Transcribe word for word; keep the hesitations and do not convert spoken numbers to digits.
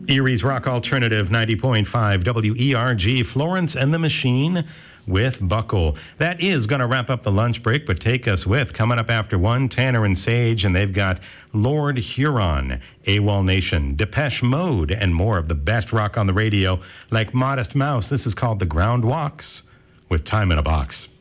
Erie's Rock Alternative ninety point five W E R G, Florence and the Machine with Buckle. That is going to wrap up the lunch break, but take us with, coming up after one, Tanner and Sage, and they've got Lord Huron, AWOL Nation, Depeche Mode, and more of the best rock on the radio, like Modest Mouse. This is called The Ground Walks with Time in a Box.